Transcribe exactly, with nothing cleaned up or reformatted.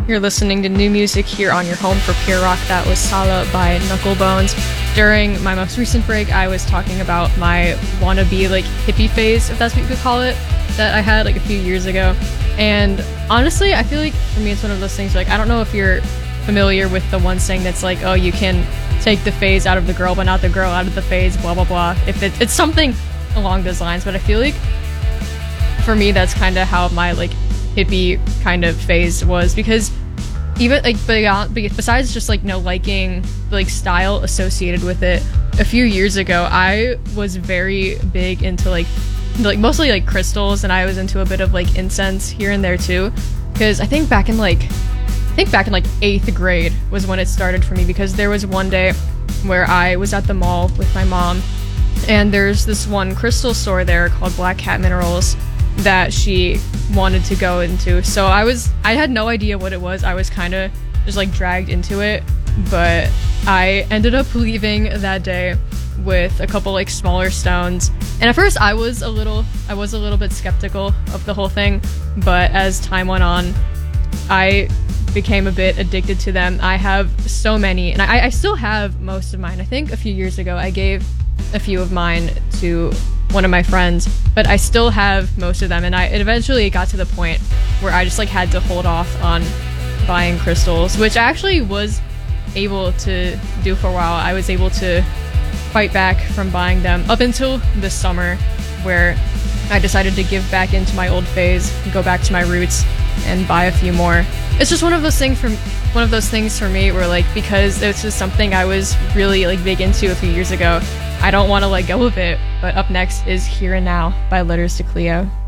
You're listening to new music here on your home for Pure Rock. That was Sala by Knucklebones. During my most recent break, I was talking about my wannabe like hippie phase, if that's what you could call it, that I had like a few years ago. And honestly, I feel like for me, it's one of those things like, I don't know if you're familiar with the one saying that's like, oh, you can take the phase out of the girl, but not the girl out of the phase, blah, blah, blah. If it, it's something along those lines, but I feel like for me, that's kind of how my like hippie kind of phase was, because even like beyond, besides just like no liking like style associated with it, a few years ago I was very big into like like mostly like crystals, and I was into a bit of like incense here and there too, because I think back in like I think back in like eighth grade was when it started for me, because there was one day where I was at the mall with my mom, and there's this one crystal store there called Black Cat Minerals that she wanted to go into. So I was I had no idea what it was. I was kind of just like dragged into it, but I ended up leaving that day with a couple like smaller stones. And at first I was a little I was a little bit skeptical of the whole thing, but as time went on, I became a bit addicted to them. I have so many, and I, I still have most of mine. I think a few years ago I gave a few of mine to one of my friends, but I still have most of them, and I it eventually got to the point where I just like had to hold off on buying crystals, which I actually was able to do for a while. I was able to fight back from buying them up until this summer, where I decided to give back into my old phase, go back to my roots, and buy a few more. It's just one of those things from one of those things for me where like, because this is something I was really like big into a few years ago, I don't want to let go of it. But up next is Here and Now by Letters to Cleo.